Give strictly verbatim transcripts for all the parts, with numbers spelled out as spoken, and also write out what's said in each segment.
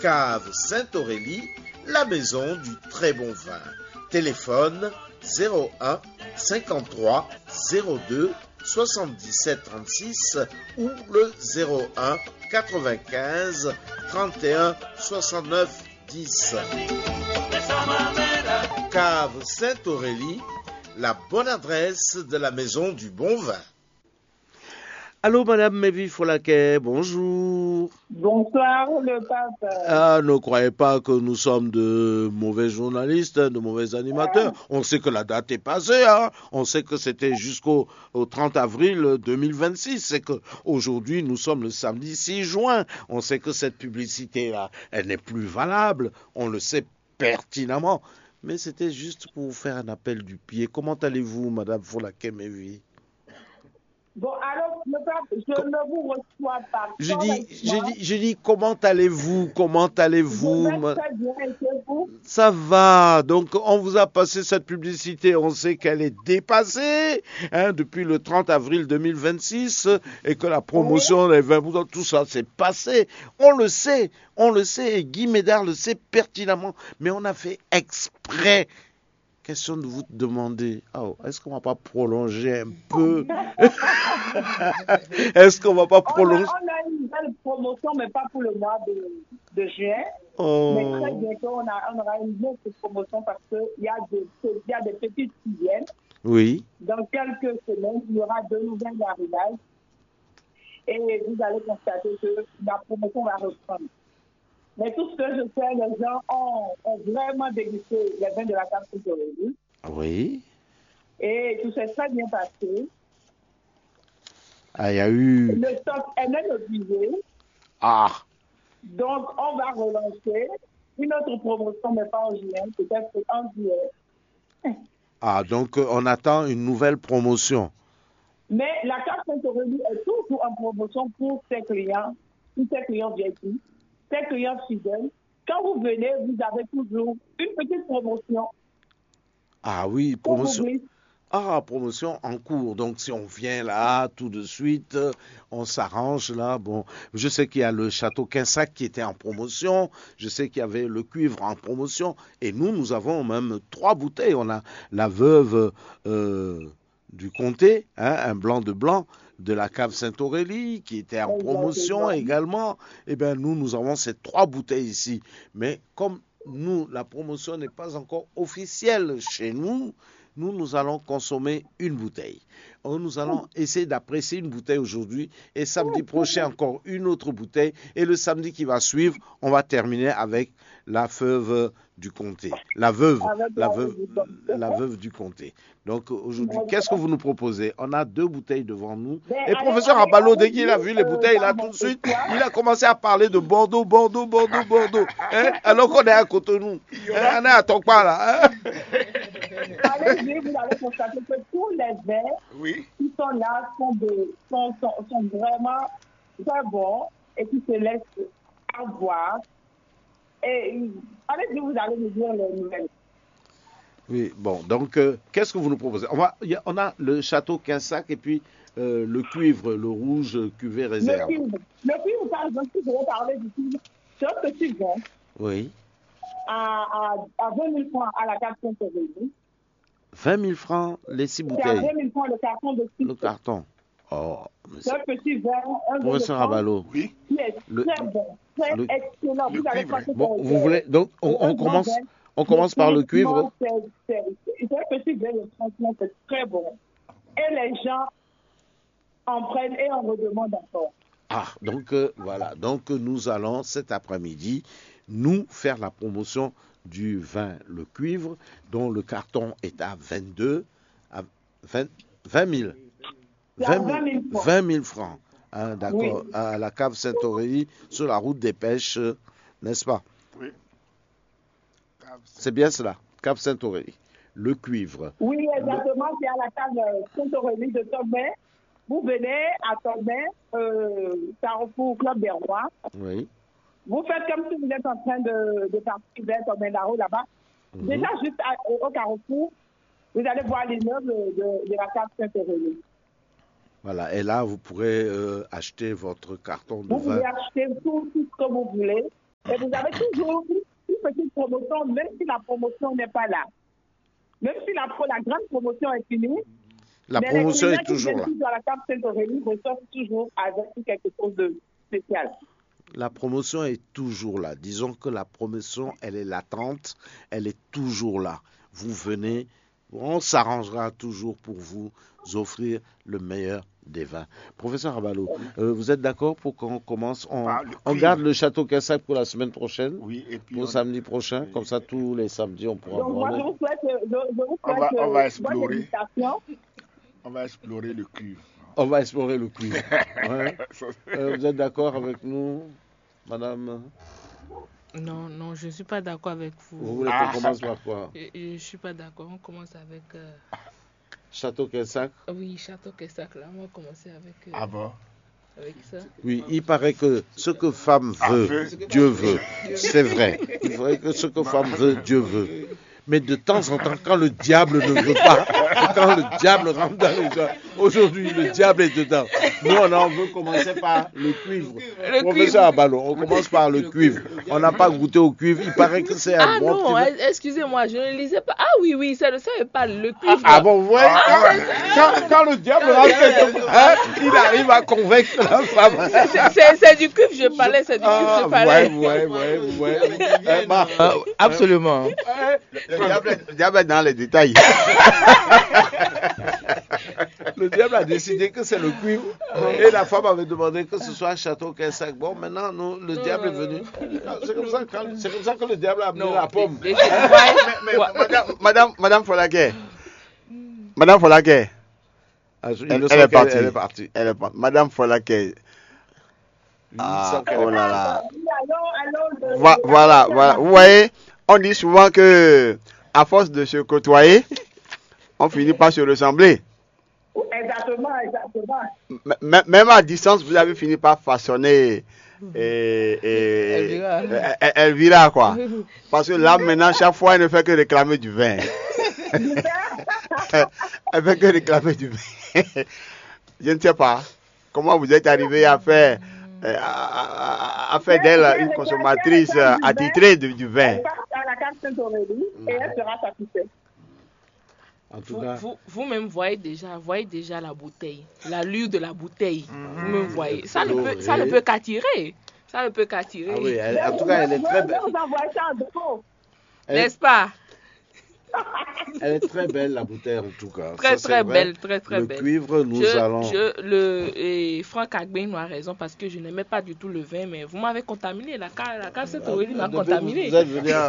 Cave Sainte-Aurélie, la maison du très bon vin. Téléphone zéro un cinquante-trois zéro deux soixante-dix-sept trente-six ou le zéro un quatre-vingt-quinze trente et un soixante-neuf dix. Cave Sainte-Aurélie, la bonne adresse de la maison du bon vin. Allô, Madame Mévi Folaquet, bonjour. Bonsoir, le pape. Ah, ne croyez pas que nous sommes de mauvais journalistes, de mauvais animateurs. On sait que la date est passée, hein. On sait que c'était jusqu'au au trente avril deux mille vingt-six. C'est que aujourd'hui nous sommes le samedi six juin. On sait que cette publicité-là, elle n'est plus valable. On le sait pertinemment. Mais c'était juste pour vous faire un appel du pied. Comment allez-vous, Madame Folaquet Mévi? Bon, alors, le pape, je Com- ne vous reçois pas. Je dis, je dis, je dis, comment allez-vous? Comment allez-vous? Je vais très bien, et c'est vous? Ça va. Donc, on vous a passé cette publicité. On sait qu'elle est dépassée, hein, depuis le trente avril deux mille vingt-six, et que la promotion des vingt pour cent, tout ça, c'est passé. On le sait. On le sait. Et Guy Médard le sait pertinemment. Mais on a fait exprès. Question de vous demander, oh, est-ce qu'on va pas prolonger un peu? Est-ce qu'on va pas On a, prolonger? on a une belle promotion, mais pas pour le mois de, de juin. Oh. Mais très bientôt, on, a, on aura une autre promotion parce qu'il y, a des- il y a des petites qui viennent. Oui. Dans quelques semaines, il y aura de nouvelles arrivages. Et vous allez constater que la promotion va reprendre. Mais tout ce que je sais, les gens ont, ont vraiment dégusté les vins de la cave Sainte-Aurélie. Oui. Et tout s'est très bien passé. Ah, il y a eu... Le stock est même épuisé. Ah. Donc, on va relancer une autre promotion, mais pas en juin, peut-être en juillet. Ah, donc euh, on attend une nouvelle promotion. Mais la cave Sainte-Aurélie est toujours en promotion pour ses clients, pour ses clients V I P, ses clients fidèles. Quand vous venez, vous avez toujours une petite promotion. Ah oui, Pour vous promotion. dire. Ah, promotion en cours. Donc si on vient là tout de suite, euh, on s'arrange là. Bon, je sais qu'il y a le château Quinsac qui était en promotion. Je sais qu'il y avait le cuivre en promotion. Et nous, nous avons même trois bouteilles. On a la veuve euh, du comté, hein, un blanc de blanc de la cave Sainte-Aurélie qui était en promotion également. Eh bien, nous, nous avons ces trois bouteilles ici. Mais comme nous, la promotion n'est pas encore officielle chez nous, nous, nous allons consommer une bouteille. Nous allons essayer d'apprécier une bouteille aujourd'hui et samedi prochain encore une autre bouteille. Et le samedi qui va suivre, on va terminer avec la veuve du comté. La veuve, la veuve, la veuve du comté. Donc aujourd'hui, qu'est-ce que vous nous proposez? On a deux bouteilles devant nous. Et professeur Abalo, dès qu'il a vu les bouteilles là tout de suite, il a commencé à parler de Bordeaux, Bordeaux, Bordeaux, Bordeaux. Hein? Alors qu'on est à Cotonou. Hein? On est à Tokpa là. Hein? Allez-y, vous allez constater que tous les vins Oui. qui sont là sont, de, sont, sont, sont vraiment très bons et qui se laissent avoir. Et allez-y, vous allez nous dire les nouvelles. Oui, bon, donc, euh, qu'est-ce que vous nous proposez? On, va, y a, on a le château Quinsac et puis euh, le cuivre, le rouge cuvée réserve. Le cuivre, le cuivre, par exemple, si je vais parler du cuivre, c'est un petit vin Oui. à, à, à vingt mille francs à la cave Sainte-Aurélie. vingt mille francs les six C'est à bouteilles. vingt mille francs le carton de six. Le carton. Oh, mais C'est c'est... un petit vin, un vin de Professeur France Abalo. Oui. qui est Le- très bon, très le- excellent. le Vous allez cuivre. penser Bon, que vous c'est- voulez... Donc, on, c'est un on bon commence, vin. on commence par le Franchement, cuivre. C'est c'est- c'est un petit vin de franchement, c'est très bon. Et les gens en prennent et en redemandent encore. Ah, donc, euh, voilà. Donc, nous allons cet après-midi, nous, faire la promotion du vin, le cuivre, dont le carton est à vingt-deux, à vingt, vingt mille. C'est à vingt mille francs. vingt mille francs. Hein, d'accord. Oui. À la cave Sainte-Aurélie, sur la route des pêches, euh, n'est-ce pas? Oui. C'est bien cela, cave Sainte-Aurélie. Le cuivre. Oui, exactement, c'est à la cave euh, Sainte-Aurélie de Torbay. Vous venez à Torbay, euh, Carrefour Club des Rois. Oui. Vous faites comme si vous êtes en train de, de partir vers Torbay-Laro là-bas. Mhm. Déjà, juste à- au Carrefour, vous allez voir l'immeuble de, de la cave Sainte-Aurélie. Voilà. Et là, vous pourrez euh, acheter votre carton de Vous vin. pouvez acheter tout, tout ce que vous voulez. Et vous avez toujours une petite promotion, même si la promotion n'est pas là. Même si la, la grande promotion est finie, la promotion est toujours là. Dans la carte Saint-Aurélie reçoivent toujours avec quelque chose de spécial. La promotion est toujours là. Disons que la promotion, elle est latente, elle est toujours là. Vous venez, on s'arrangera toujours pour vous offrir le meilleur des vins. Professeur Abalo, euh, vous êtes d'accord pour qu'on commence on, ah, on garde le Château Quinsac pour la semaine prochaine, oui, et puis pour on... samedi prochain, comme ça tous les samedis on pourra Donc, voir. Moi, je vous souhaite, je, je vous on, va, on va explorer. On va explorer le cuivre. On va explorer le cuivre. Ouais. euh, vous êtes d'accord avec nous, madame? Non, non, je ne suis pas d'accord avec vous. Vous voulez qu'on ah. commence par quoi? Je ne suis pas d'accord. On commence avec... Euh... Château Quinsac? Oui, Château Quinsac, là. On va commencer avec... Euh... Ah bon? Avec ça. Oui, il paraît que ce que femme veut, ah, Dieu veut. C'est vrai. Il paraît que ce que femme veut, Dieu veut. Mais de temps en temps, quand le diable ne veut pas, quand le diable rentre dans les gens, aujourd'hui, le diable est dedans. Nous, on en veut commencer par le cuivre. Le Professeur Abalo, on commence par le cuivre. On n'a pas goûté au cuivre. Il paraît que c'est un ah bon non, petit... excusez-moi, je ne lisais pas. Ah oui, oui, ça ne savait pas le cuivre. Ah, ah bon, vous voyez, ah, quand, quand, quand le diable rentre, hein, il arrive à convaincre la femme. C'est du cuivre, je parlais, c'est du cuivre, ah, je parlais. Oui, oui, oui, oui. Ah, absolument. Le diable, le diable est dans les détails. Le diable a décidé que c'est le cuivre. Et la femme avait demandé que ce soit Château Quinsac. Bon, maintenant, nous, le non, diable non, est venu. C'est comme, comme ça que le diable a amené non, la pomme. Mais, mais, mais, madame, madame, madame Folaquet. Madame Folaquet. Ah, elle, elle, est partie. elle est partie. Elle est partie. Madame Folaquet. Ah, oh là là. Voilà, voilà, voilà. Vous voyez, on dit souvent que à force de se côtoyer, on finit par se ressembler. Exactement, exactement. M même à distance, vous avez fini par façonner et, et, Elvira. Et, Elvira, quoi. Parce que là, maintenant, chaque fois, elle ne fait que réclamer du vin. Elle fait que réclamer du vin. Je ne sais pas comment vous êtes arrivé à faire, à, à, à faire d'elle une consommatrice attitrée du, du vin. Elle part à la carte Saint-Aurélie et elle sera satisfaite. En tout vous, cas, vous, vous-même voyez déjà, voyez déjà la bouteille, l'allure de la bouteille. Mmh. Vous-même voyez. Ça ne peut, ça ne peut qu'attirer. Ça ne peut qu'attirer. Ah oui, elle, en tout cas, elle est très belle. N'est-ce pas? Elle est très belle, la bouteille, en tout cas. Très, ça, très vrai. belle, très, très le belle. Le cuivre, nous je, allons... Je, le, et Franck Agben a raison parce que je n'aimais pas du tout le vin, mais vous m'avez contaminé. La carte la carte Saint-Aurélie m'a contaminé. Vous êtes venu à...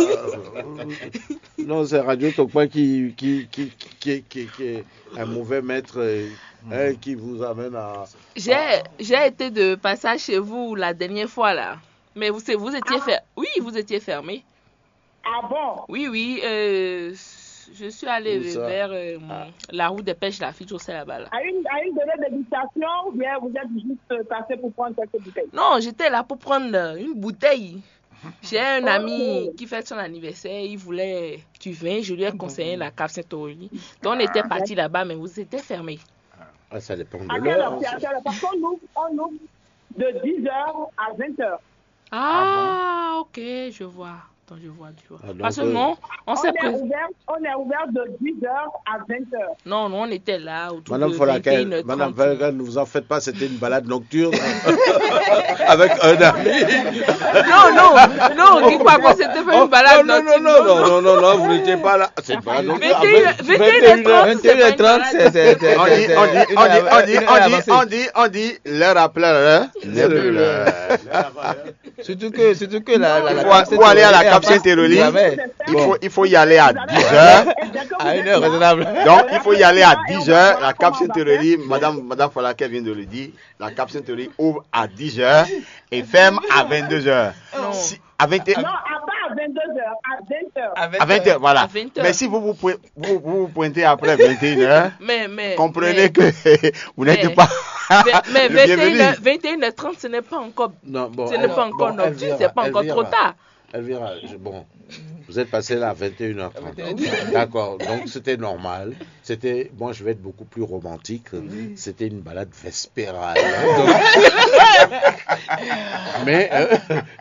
Non, c'est Radio Tokpa qui, qui, qui, qui, qui, qui est un mauvais maître hein, qui vous amène à... J'ai j'ai été de passage chez vous la dernière fois, là. Mais vous, vous étiez ah. fer... Oui, vous étiez fermé. Ah bon? Oui, oui. Euh, je suis allé vers euh, ah. la route des pêches, la fille José là-bas. Là. À une, à une donnée dégustation ou bien vous êtes juste passé pour prendre quelques bouteilles? Non, j'étais là pour prendre une bouteille. J'ai un oh, ami oh. qui fête son anniversaire, il voulait du vin, je lui ai conseillé la cave Saint-Aurélie. Donc on était ah, parti là-bas, mais vous étiez fermé. Ah, ça dépend de l'heure. Parce qu'on ouvre, on ouvre de dix heures à vingt heures. Ah, ah bon. Ok, je vois. Attends, je vois, tu vois. Ah, parce que non, on, on s'est pris... On est ouvert de dix heures à vingt heures. Non, non, on était là autour Madame de vingt et une heures trente. Madame Folaquet, ne vous en faites pas, c'était une balade nocturne avec un ami. Non, non, non, dis pas que c'était pas une balade non, nocturne. Non, non, non, non, non, non, vous n'étiez pas là. C'est pas vingt et une heures trente, c'est... On dit, on dit, on dit, on dit, on dit, l'heure après l'heure, n'est plus l'heure. Surtout que, surtout que la, la, la il faut, faut aller à la Cap Saint-Aurélie. Il faut, il faut y aller à dix heures. À une heure raisonnable. Donc, il faut y aller à dix heures. La Cap Saint-Aurélie, Madame, Madame Folaquet vient de le dire. La Cap Saint-Aurélie ouvre à dix heures et ferme à vingt-deux heures. Si, à vingt heures. Non, à vingt-deux heures, à vingt heures. À vingt heures, voilà. Mais si vous vous, vous, vous, vous pointez après vingt et une heures, mais, mais, comprenez mais, que vous n'êtes pas. Mais, mais vingt et une heures trente, ce n'est pas encore, non, bon, ce n'est pas encore bon, nocturne, c'est pas encore trop tard. Elvira, je- bon, vous êtes passé là à vingt et une heures trente. D'accord, donc c'était normal. C'était, moi je vais être beaucoup plus romantique. C'était une balade vespérale. Donc- Mais euh,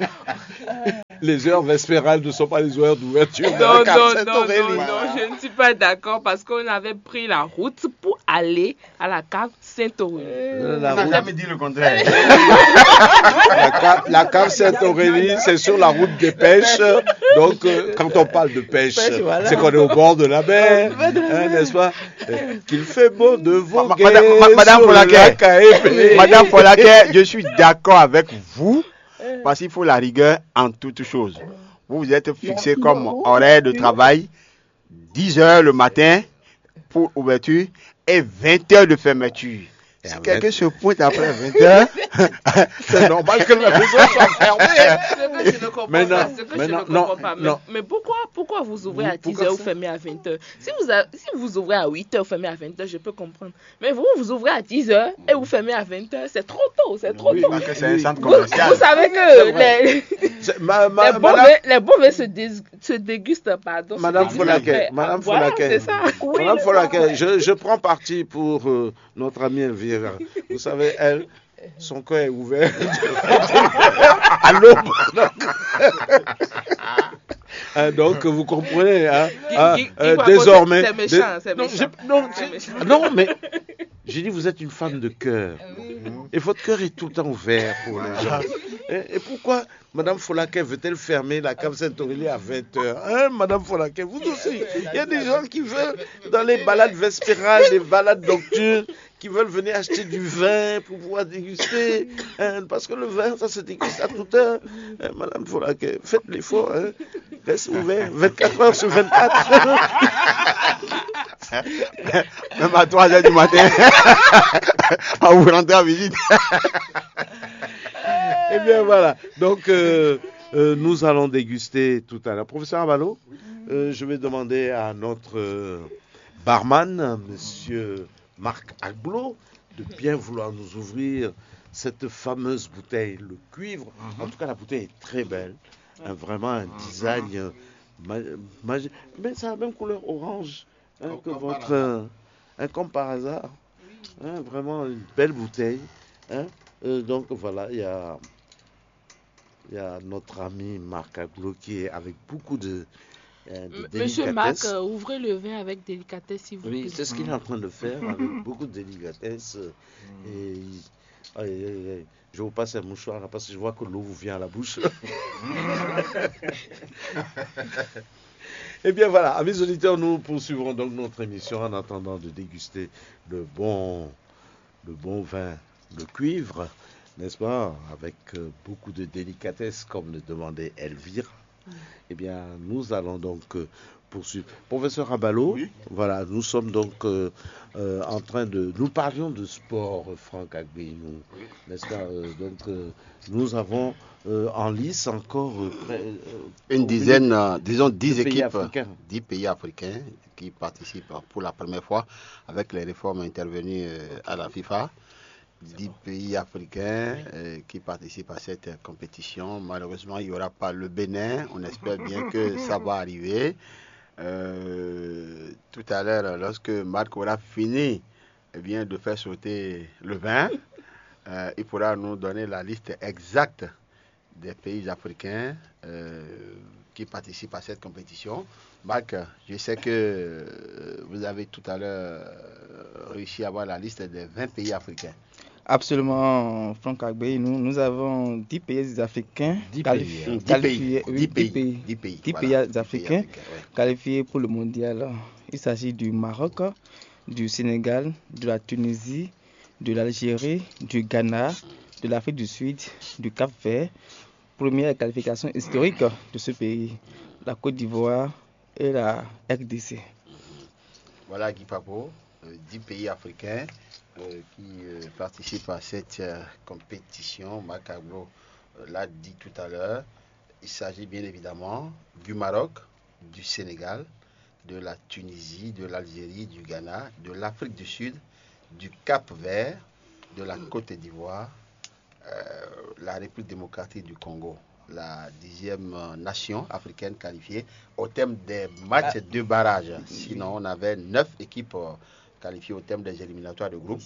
les heures vespérales ne sont pas les heures d'ouverture de Non, la cave non, non, Saint-Aurélie. non, non, je ne suis pas d'accord parce qu'on avait pris la route pour aller à la cave Saint-Aurélie. Euh, La, On n'a route- jamais dit le contraire. la cave, la cave Saint-Aurélie, c'est sur la route des pêches. Donc, euh, quand on parle de pêche, Pêche, voilà. c'est qu'on est au bord de la mer, hein, n'est-ce pas? Euh, Qu'il fait beau de voguer Madame- ma- Madame sur le Folaquet. lac à Épée. Madame Folaquet, je suis d'accord avec vous parce qu'il faut la rigueur en toutes choses. Vous vous êtes fixé Merci comme beaucoup. horaire de travail dix heures le matin pour ouverture et vingt heures de fermeture. Et Si à quelqu'un vingt- se pointe après vingt heures, C'est normal que la maison soit fermée. Ce que je ne comprends Mais non, pas, ce que mais je non, ne comprends non, pas. Mais, non. mais pourquoi, pourquoi vous ouvrez à dix Pourquoi heures ou ça? fermez à vingt heures? Si vous, a- si vous ouvrez à huit heures, fermez à vingt heures, je peux comprendre. Mais vous, vous ouvrez à dix heures et vous fermez à vingt heures, c'est trop tôt, c'est trop Oui, tôt. parce que c'est un centre Vous, commercial. vous savez C'est que vrai. les, C'est- ma- ma- les, madame, bovins, les bovins se, dés- se dégustent, pardon. se Madame dégustent Folaquet, après. Madame Voilà, Folaquet. c'est ça. Madame Folaquet, je, je prends parti pour euh, notre amie Elvira. Vous savez, elle, son cœur est ouvert à l'aube. Donc, hein, donc, vous comprenez, hein, Qui- hein, qui- qui euh, va côté- désormais. c'est méchant, dé- c'est non, méchant. j'ai- non, C'est c'est- méchant. non, mais j'ai dit, vous êtes une femme de cœur. Et votre cœur est tout le temps ouvert pour les gens. Et, et pourquoi Madame Folaquet veut-elle fermer la cave Saint-Aurélie à vingt heures? Hein, Madame Folaquet, vous aussi. Il y a des gens qui veulent, dans les balades vespérales, les balades nocturnes, qui veulent venir acheter du vin pour pouvoir déguster. Hein, parce que le vin, ça se déguste à toute heure. Hein, Madame Folaquet, faites l'effort. Hein, reste ouvert vingt-quatre heures sur vingt-quatre. Même à trois heures du matin, on vous rentre en visite. Eh bien voilà, donc euh, euh, nous allons déguster tout à l'heure. Professeur Abalo, euh, je vais demander à notre euh, barman, monsieur Marc Agblot, de bien vouloir nous ouvrir cette fameuse bouteille, le cuivre. En tout cas, la bouteille est très belle, hein, vraiment un design euh, ma- magique. Mais ça a la même couleur orange hein, que votre... euh, hein, comme par hasard. Hein, vraiment une belle bouteille. Hein. Euh, donc voilà, il y a, il y a notre ami Marc Agblot qui est avec beaucoup de, euh, de Monsieur Marc, délicatesse. euh, ouvrez le vin avec délicatesse, s'il vous plaît. Oui, c'est ce qu'il est en train de faire avec beaucoup de délicatesse. euh, Et, aïe, aïe, aïe, je vous passe un mouchoir là parce que je vois que l'eau vous vient à la bouche. Eh bien voilà, amis auditeurs, nous poursuivrons donc notre émission en attendant de déguster le bon, le bon vin, le cuivre, n'est-ce pas, avec euh, beaucoup de délicatesse comme le demandait Elvira. Eh bien, nous allons donc euh, poursuivre. Professeur Abalo, Oui. voilà, nous sommes donc euh, euh, en train de... Nous parlions de sport, euh, Franck Agbe, nous, Oui. n'est-ce pas euh, donc, euh, nous avons euh, en lice encore... euh, près, euh, Une dizaine, euh, disons dix de pays équipes, africains. dix pays africains qui participent pour la première fois avec les réformes intervenues euh, à la FIFA. dix pays africains euh, qui participent à cette euh, compétition. Malheureusement, il n'y aura pas le Bénin. On espère bien que ça va arriver. Euh, tout à l'heure, lorsque Marc aura fini eh bien, de faire sauter le vin, euh, il pourra nous donner la liste exacte des pays africains euh, qui participent à cette compétition. Marc, je sais que euh, vous avez tout à l'heure euh, réussi à avoir la liste des vingt pays africains. Absolument, Franck Agbe, nous, nous avons dix pays africains Dix qualifiés, pays, hein. Dix qualifiés- pays, oui, dix dix pays, pays, dix pays, dix voilà, pays dix africains ouais. qualifiés pour le mondial. Il s'agit du Maroc, du Sénégal, de la Tunisie, de l'Algérie, du Ghana, de l'Afrique du Sud, du Cap-Vert. Première qualification historique de ce pays, la Côte d'Ivoire et la R D C. Voilà Guy Papo, euh, dix pays africains euh, qui euh, participent à cette euh, compétition. Marc Agblot euh, l'a dit tout à l'heure. Il s'agit bien évidemment du Maroc, du Sénégal, de la Tunisie, de l'Algérie, du Ghana, de l'Afrique du Sud, du Cap-Vert, de la Côte d'Ivoire, euh, la République démocratique du Congo. la dixième nation africaine qualifiée au thème des matchs de barrage. Sinon, on avait neuf équipes qualifiées au thème des éliminatoires de groupe.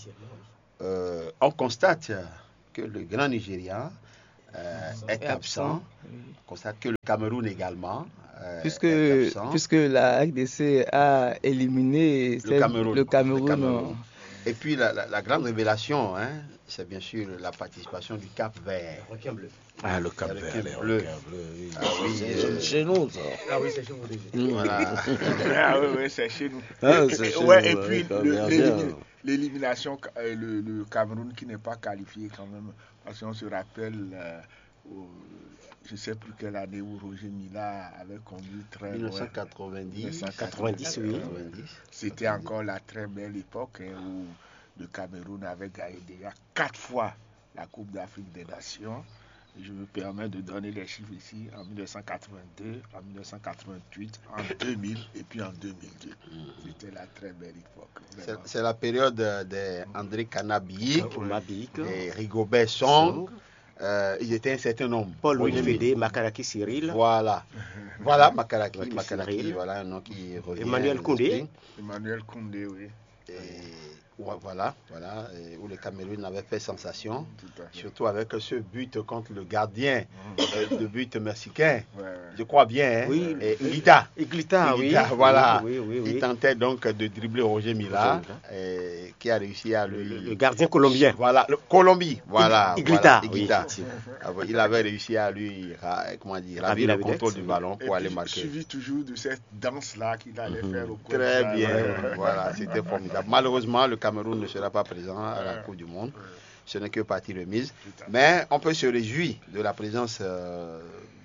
Euh, on constate que le Grand Nigeria euh, est absent. On constate que le Cameroun également euh, puisque, est absent. Puisque la R D C a éliminé le Cameroun. Le Cameroun. Le Cameroun. Et puis la, la, la grande révélation, hein, c'est bien sûr la participation du Cap Vert. Ah, le Cap Vert, le bleu. Oui. Ah, oui, c'est euh, chez nous, ça. Ah oui, c'est chez vous déjà. Voilà. Ah oui, oui, c'est chez nous. Ah, et, c'est et, chez ouais, nous, et puis le le- Cap l'élim- Vert. l'élimination, euh, le, le Cameroun qui n'est pas qualifié quand même, parce qu'on se rappelle, euh, au- je ne sais plus quelle année où Roger Mila avait conduit très mille neuf cent loin. quatre-vingt-dix. mille neuf cent quatre-vingt-dix, oui. C'était encore la très belle époque hein, où le Cameroun avait gagné déjà quatre fois la Coupe d'Afrique des Nations. Je me permets de donner les chiffres ici, en mille neuf cent quatre-vingt-deux, en mille neuf cent quatre-vingt-huit, en deux mille et puis en deux mille deux. C'était la très belle époque. C'est vraiment. c'est la période d'André Canabi, Mabik, et Rigobert Song. Euh, ils étaient un certain nombre. Paul Oui, Wilfédé, Makaraki Cyril, Voilà. Voilà, Makaraki. Makaraki Makaraki, Cyril. voilà un nom qui revient. Emmanuel à Koundé. l'esprit. Emmanuel Koundé, oui. Et, ouais, voilà, voilà, et où le Cameroun avait fait sensation, Tout à fait. surtout avec ce but contre le gardien, euh, de but mexicain, Ouais, ouais. je crois bien, hein, Oui. et Ulita. Iglita, oui. Ulita, voilà. Oui, oui, oui. Il oui. tentait donc de dribbler Roger Mila, Roger Mila. et qui a réussi à lui... Le, le gardien colombien. Voilà, le Colombie, voilà. Iglita, voilà, oui, Iglita. effectivement. Ah, ouais, il avait réussi à lui, ra- comment dire, Ravi ravir la le contrôle vedette. du ballon Et pour aller puis, marquer. suivi toujours de cette danse-là qu'il allait faire au coin Très de la- bien, Ouais. voilà, c'était formidable. Malheureusement, le Cameroun ne sera pas présent à la Coupe du Monde. Ce n'est que partie remise. Mais on peut se réjouir de la présence euh,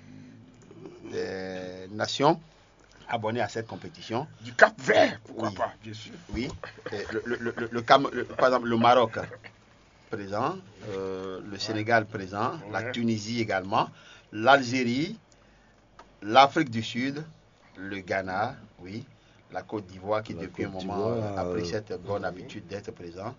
des nations abonnées à cette compétition. Du Cap Vert, pourquoi Oui. pas, bien sûr. Oui, et le, le- le- le Cam- le- par exemple le Maroc présent, euh, le Sénégal présent, la Ouais. Tunisie également, l'Algérie, l'Afrique du Sud, le Ghana, oui, la Côte d'Ivoire qui La depuis un Côte moment d'Ivoire, a pris euh, cette bonne habitude d'être présent.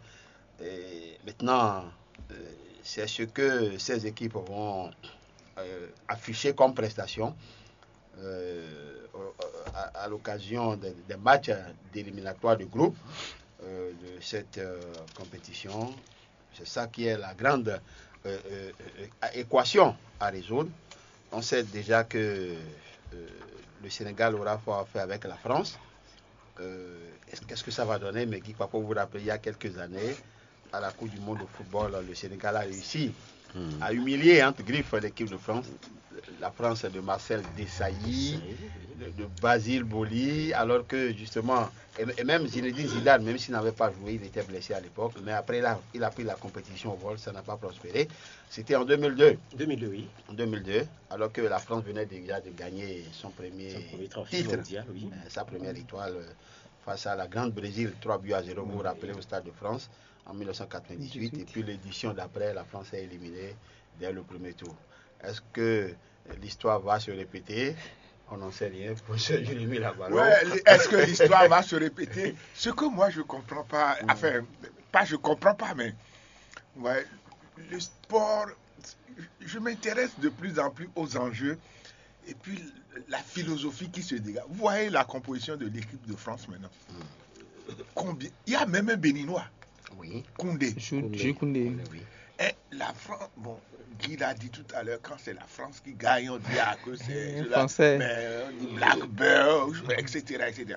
Et maintenant, euh, c'est ce que ces équipes vont euh, afficher comme prestation euh, à, à l'occasion des, des matchs d'éliminatoire de groupe euh, de cette euh, compétition. C'est ça qui est la grande euh, euh, euh, équation à résoudre. On sait déjà que euh, le Sénégal aura fort à faire avec la France. Euh, est-ce- Qu'est-ce que ça va donner? Mais Guy Papo, vous vous rappelez, il y a quelques années, à la Coupe du Monde de football, le Sénégal a réussi à humilier entre griffes l'équipe de France. La France de Marcel Desailly, de, de Basile Boli, alors que justement, et, et même Zinedine Zidane, même s'il n'avait pas joué, il était blessé à l'époque, mais après il a, il a pris la compétition au vol, ça n'a pas prospéré. C'était en deux mille deux. deux mille deux, oui. En deux mille deux, alors que la France venait déjà de gagner son premier, Son premier trophée titre, mondial, oui. euh, sa première étoile euh, face à la Grande Brésil, trois buts à zéro, vous vous rappelez, au Stade de France en mille neuf cent quatre-vingt-dix-huit. Et puis l'édition d'après, la France est éliminée dès le premier tour. Est-ce que l'histoire va se répéter? On n'en sait rien pour ce Jérémy Lavalon. Ouais, est-ce que l'histoire va se répéter? Ce que moi je comprends pas, enfin, pas je comprends pas, mais ouais, le sport, je m'intéresse de plus en plus aux enjeux et puis la philosophie qui se dégage. Vous voyez la composition de l'équipe de France maintenant. Combien? Il y a même un Béninois, Oui. Koundé. Jules Koundé. Oui. Et la France, bon, Guy l'a dit tout à l'heure, quand c'est la France qui gagne, on dit ah, que c'est Mmh, cela, français. mais on dit Blackbird, et cetera, et cetera.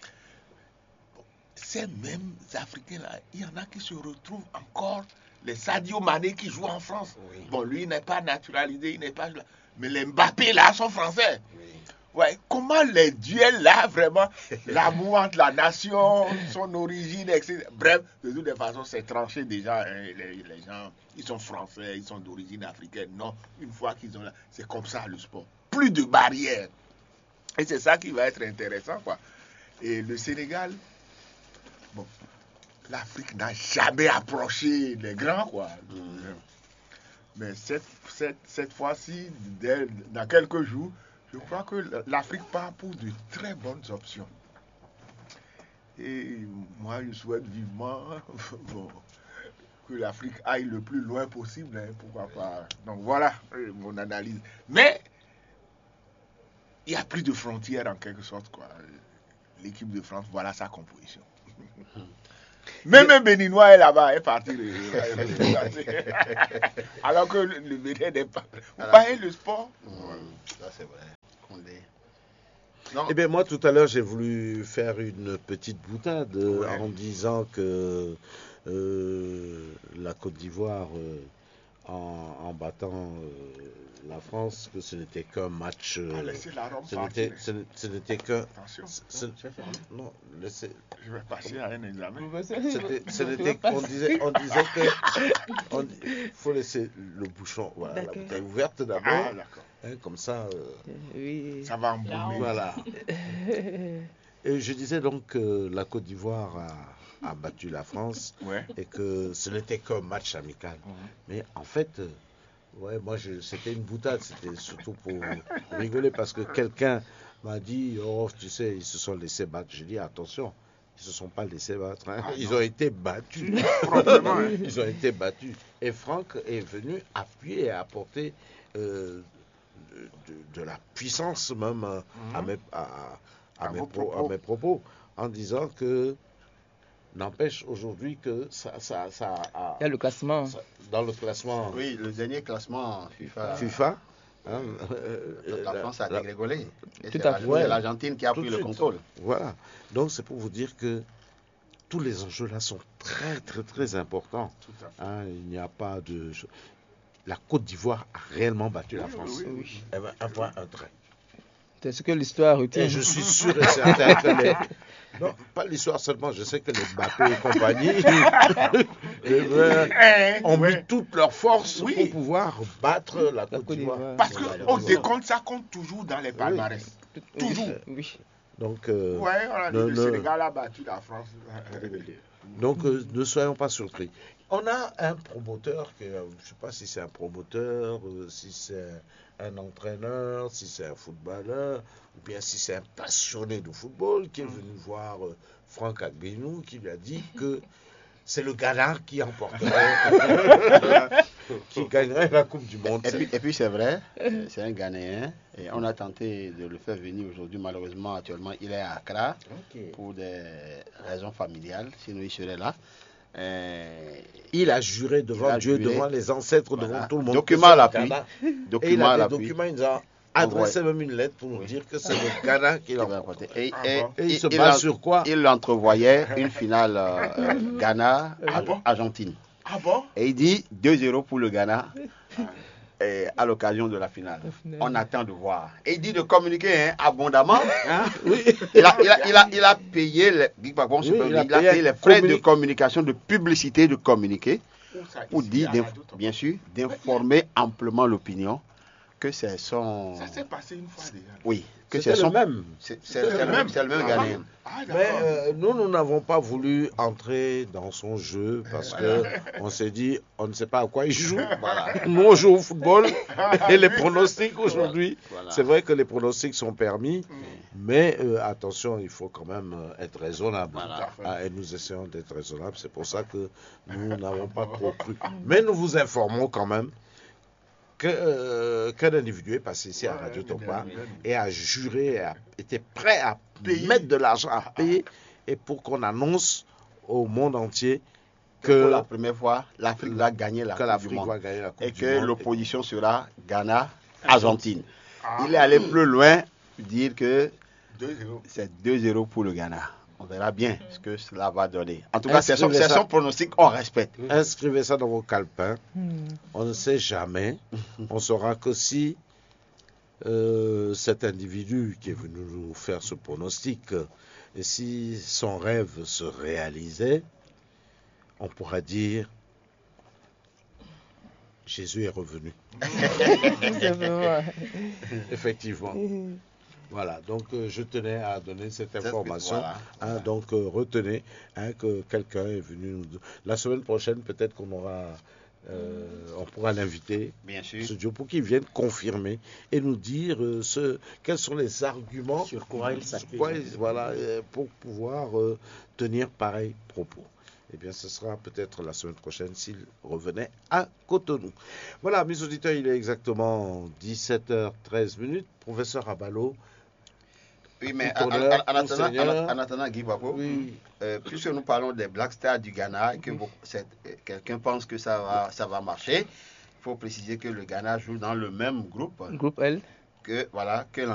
Bon, ces mêmes Africains-là, il y en a qui se retrouvent encore, les Sadio Mané qui jouent en France. Oui. Bon, lui, il n'est pas naturalisé, il n'est pas... Mais les Mbappé, là, sont français. Oui. Ouais, comment les duels là, vraiment, l'amour entre la nation, son origine, et cetera. Bref, de toutes les façons, c'est tranché déjà. Hein, les, les gens, ils sont français, ils sont d'origine africaine. Non, une fois qu'ils ont là, c'est comme ça le sport. Plus de barrières. Et c'est ça qui va être intéressant, quoi. Et le Sénégal, bon, l'Afrique n'a jamais approché les grands, quoi. Mais cette, cette, cette fois-ci, dès- dans quelques jours, je crois que l'Afrique part pour de très bonnes options. Et moi, je souhaite vivement bon, que l'Afrique aille le plus loin possible, hein, pourquoi pas. Donc voilà euh, mon analyse. Mais il n'y a plus de frontières en quelque sorte, quoi. L'équipe de France, voilà sa composition. Même un Béninois est là-bas, est parti. Alors que le, le Bénin n'est pas. Vous voyez le sport? Mmh, ça c'est vrai. Condé. Eh bien, moi, tout à l'heure, j'ai voulu faire une petite boutade euh, Ouais. en disant que euh, la Côte d'Ivoire, euh, en, en battant euh, la France, que ce n'était qu'un match. euh, Ah, laissez la Rome ce partir. n'était- ce n- ce n'était qu'un. Attention, ce- ce- non, laissez. je vais passer à un examen. C'était- Ce n'était. On disait, on disait que. Il faut laisser le bouchon, voilà, la D'accord. bouteille ouverte d'abord. Ah, d'accord. hein, comme ça. euh, Oui. Ça va embaumer. Voilà. Et je disais donc que la Côte d'Ivoire a, a battu la France Ouais. et que ce n'était qu'un match amical. Mhm. Mais en fait, euh, ouais, moi, je- c'était une boutade, c'était surtout pour rigoler parce que quelqu'un m'a dit, oh, tu sais, ils se sont laissés battre. J'ai dit, attention, ils se sont pas laissés battre. hein. Ah, Ils non. ont été battus. Proprement, hein. Ils ont été battus. Et Franck est venu appuyer et apporter euh, de, de- de la puissance même euh, à, Mhm. mes, à, à À mes vos pro- propos. à mes propos, en disant que n'empêche aujourd'hui que ça, ça, ça, a- Il y a le classement. ça- dans le classement Oui, le dernier classement FIFA. FIFA, hein, euh, Donc, la France a la- dégringolé. Et Tout c'est à la- fait. c'est l'Argentine qui a Tout pris de le suite. contrôle. Voilà. Donc c'est pour vous dire que tous les enjeux là sont très très très importants. Tout à fait. Hein, il n'y a pas de. La Côte d'Ivoire a réellement battu la Oui, France. oui, Oui. Eh ben, un point, un trait. C'est ce que l'histoire retient. Et je suis sûr et certain que les. Non, pas l'histoire seulement, je sais que les Mbappé et compagnie eh ben, Hein, ont ouais. mis toutes leurs forces Oui. pour pouvoir battre la La Côte Côte d'Ivoire. d'Ivoire. Parce qu'au Oui. décompte, ça compte toujours dans les palmarès. Oui. Toujours. Oui. Donc, euh, Ouais, on a dit le- le le- Sénégal a battu la France. donc euh, ne soyons pas surpris. On a un promoteur, que, euh, je ne sais pas si c'est un promoteur, euh, si c'est un entraîneur, si c'est un footballeur, ou bien si c'est un passionné de football qui est venu voir euh, Franck Agbenou, qui lui a dit que c'est le Ghana qui emporterait, qui gagnerait la Coupe du Monde. Et puis, et puis c'est vrai, euh, c'est un Ghanéen. Et on a tenté de le faire venir aujourd'hui. Malheureusement, actuellement, il est à Accra pour des raisons familiales. Sinon, il serait là. Euh, Il a juré devant Il a Dieu, juré. devant les ancêtres, Voilà. devant tout le monde. Document que à c'est le l'appui. Ghana. Et il document a à des l'appui. documents, il nous a adressé même une lettre pour nous Oui. dire que c'est le Ghana qui qui va l'emporte. apporter. Et, Ah et- bon. Et il et- se il base en- sur quoi? il entrevoyait une finale euh, euh, Ghana-Argentine. Ah bon? Et il dit deux zéro pour le Ghana et à l'occasion de la finale. On attend de voir. Et il dit de communiquer hein, abondamment. Hein? Oui. Il a, il a, il a, il a payé les, Big Babon, je Oui, peux il dire, a il a payé payé les frais de communi- communication, de publicité, de communiquer, Où ça, pour ici, dire, à la d'inf- radio, Top. bien sûr, d'informer amplement l'opinion que c'est son... Ça s'est passé une fois déjà. Oui, que C'était c'est le son... même. C'est c'est- c'est le même, c'est le même Ah, Ghanéen. Ah, Mais d'accord. euh, nous, nous n'avons pas voulu entrer dans son jeu parce que on s'est dit, on ne sait pas à quoi il joue. Voilà. Nous, on joue au football et les pronostics aujourd'hui, Voilà. c'est vrai que les pronostics sont permis, mais euh, attention, il faut quand même euh, être raisonnable. Voilà. Ah, et nous essayons d'être raisonnables, c'est pour ça que nous n'avons pas trop cru. Mais nous vous informons quand même que, euh, qu'un individu est passé ici à Ouais, Radio mais Tomba bien, bien. et a juré, a, était prêt à Payer. mettre de l'argent à payer et pour qu'on annonce au monde entier Que pour que, la première fois, l'Afrique va gagner la que Coupe du l'Afrique Monde. va gagner la Coupe Et du que Monde. l'opposition sera Ghana-Argentine. Ah, Il est allé plus loin, dire que deux zéro. c'est deux zéro pour le Ghana. On verra bien ce que cela va donner. En tout cas, c'est son, Inscrivez c'est ça. son pronostic, on respecte. Inscrivez ça dans vos calepins. Hmm. On ne sait jamais. On saura que si euh, cet individu qui est venu nous faire ce pronostic, euh, et si son rêve se réalisait, on pourra dire Jésus est revenu. C'est vrai. Effectivement. Voilà, donc euh, je tenais à donner cette information. Voilà. Hein, donc euh, retenez hein, que quelqu'un est venu nous... La semaine prochaine, peut-être qu'on aura... euh, on pourra l'inviter, Bien sûr. ce Dieu, pour qu'il vienne confirmer et nous dire euh, ce, quels sont les arguments Sur quoi il sur s'appuie. quoi il- voilà, euh, pour pouvoir euh, tenir pareil propos. eh bien, ce sera peut-être la semaine prochaine s'il revenait à Cotonou. Voilà, mes auditeurs, il est exactement dix-sept heures treize minutes. Professeur Abalo. Oui, mais tout en, en- honneur, en tout attendant, seigneur. en, en attendant, Guy Babo, Oui. euh, puisque nous parlons des Black Stars du Ghana, et que beaucoup- c'est- euh, quelqu'un pense que ça va, ça va marcher, il faut préciser que le Ghana joue dans le même groupe Groupe L. que, voilà, que